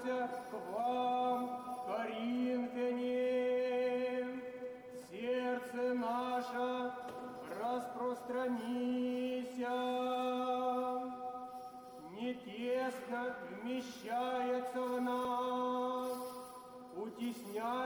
обратимся к вам, коринфяне, сердце наше распространися, не тесно вмещается в нас, утесняя